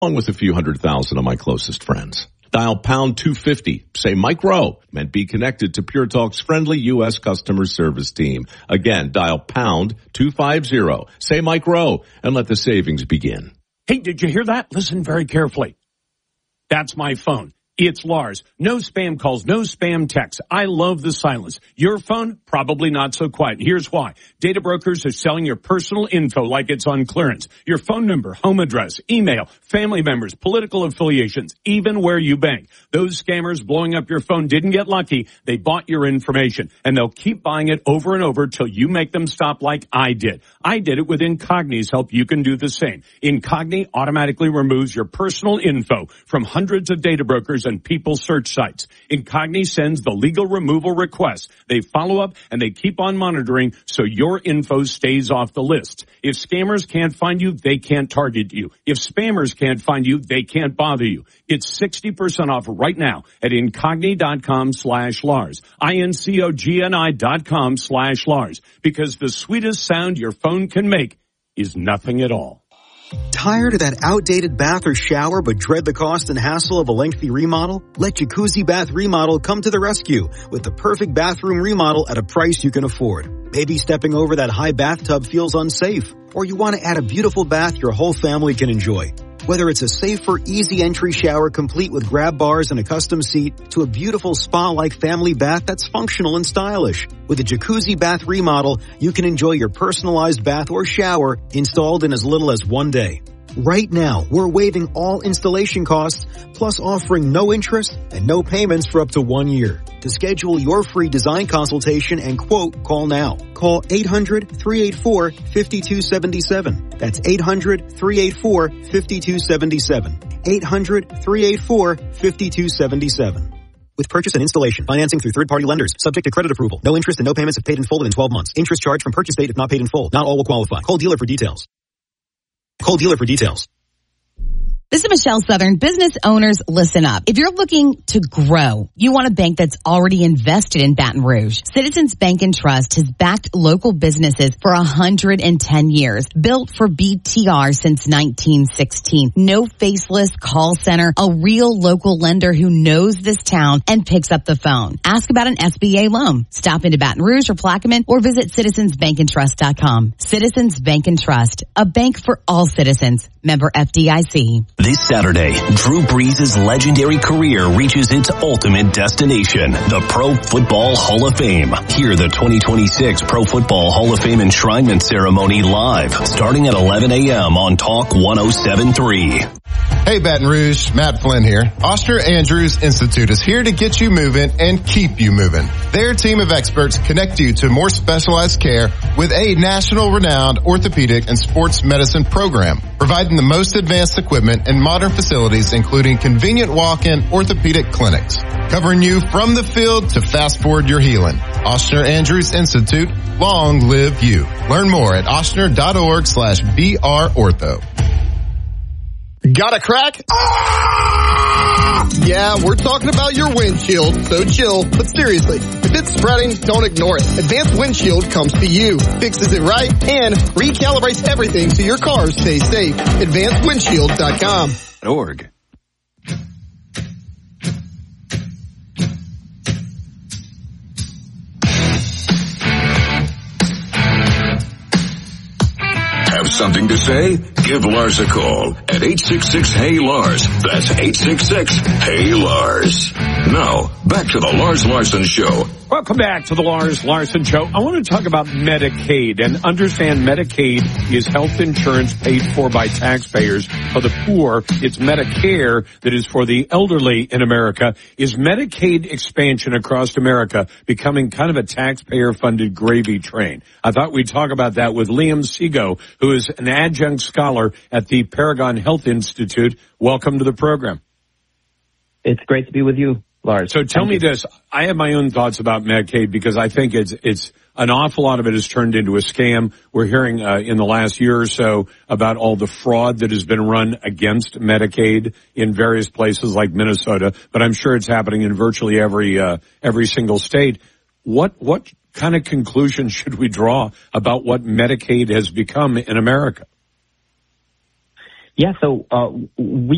along with a few 100,000 of my closest friends. Dial pound 250. Say Mike Rowe and be connected to Pure Talk's friendly U.S. customer service team. Again, dial pound 250. Say Mike Rowe and let the savings begin. Hey, did you hear that? Listen very carefully. That's my phone. It's Lars. No spam calls, no spam texts. I love the silence. Your phone, probably not so quiet. Here's why. Data brokers are selling your personal info like it's on clearance. Your phone number, home address, email, family members, political affiliations, even where you bank. Those scammers blowing up your phone didn't get lucky. They bought your information, and they'll keep buying it over and over till you make them stop like I did. I did it with Incogni's help. You can do the same. Incogni automatically removes your personal info from hundreds of data brokers and people search sites. Incogni sends the legal removal request. They follow up and they keep on monitoring so your info stays off the list. If scammers can't find you, they can't target you. If spammers can't find you, they can't bother you. It's 60% off right now at Incogni.com/Lars. INCOGNI.com/Lars. Because the sweetest sound your phone can make is nothing at all. Tired of that outdated bath or shower but dread the cost and hassle of a lengthy remodel? Let Jacuzzi Bath Remodel come to the rescue with the perfect bathroom remodel at a price you can afford. Maybe stepping over that high bathtub feels unsafe, or you want to add a beautiful bath your whole family can enjoy. Whether it's a safer, easy entry shower complete with grab bars and a custom seat to a beautiful spa-like family bath that's functional and stylish. With a Jacuzzi Bath Remodel, you can enjoy your personalized bath or shower installed in as little as 1 day. Right now, we're waiving all installation costs, plus offering no interest and no payments for up to 1 year. To schedule your free design consultation and quote, call now. Call 800-384-5277. That's 800-384-5277. 800-384-5277. With purchase and installation, financing through third-party lenders, subject to credit approval. No interest and no payments if paid in full within 12 months. Interest charged from purchase date if not paid in full. Not all will qualify. Call dealer for details. Call dealer for details. This is Michelle Southern. Business owners, listen up. If you're looking to grow, you want a bank that's already invested in Baton Rouge. Citizens Bank and Trust has backed local businesses for 110 years. Built for BTR since 1916. No faceless call center. A real local lender who knows this town and picks up the phone. Ask about an SBA loan. Stop into Baton Rouge or Plaquemine or visit citizensbankandtrust.com. Citizens Bank and Trust. A bank for all citizens. Member FDIC. This Saturday, Drew Brees' legendary career reaches its ultimate destination, the Pro Football Hall of Fame. Hear the 2026 Pro Football Hall of Fame enshrinement ceremony live, starting at 11 a.m. on Talk 107.3. Hey Baton Rouge, Matt Flynn here. Oster Andrews Institute is here to get you moving and keep you moving. Their team of experts connect you to more specialized care with a national renowned orthopedic and sports medicine program, providing the most advanced equipment and modern facilities, including convenient walk-in orthopedic clinics, covering you from the field to fast forward your healing. Oster Andrews Institute, long live you. Learn more at ostner.org/BRortho. Got a crack? Ah! Yeah, we're talking about your windshield, so chill. But seriously, if it's spreading, don't ignore it. Advanced Windshield comes to you, fixes it right, and recalibrates everything so your car stays safe. AdvancedWindshield.com. .org. Have something to say? Give Lars a call at 866-HEY-LARS. That's 866-HEY-LARS. Now, back to the Lars Larson Show. Welcome back to the Lars Larson Show. I want to talk about Medicaid and understand Medicaid is health insurance paid for by taxpayers for the poor. It's Medicare that is for the elderly in America. Is Medicaid expansion across America becoming kind of a taxpayer-funded gravy train? I thought we'd talk about that with Liam Seago, who is an adjunct scholar at the Paragon Health Institute. Welcome to the program. It's great to be with you, Lars. So tell me this. I have my own thoughts about Medicaid because I think it's an awful lot of it has turned into a scam. We're hearing in the last year or so about all the fraud that has been run against Medicaid in various places like Minnesota, but I'm sure it's happening in virtually every single state. What kind of conclusion should we draw about what Medicaid has become in America? Yeah, so we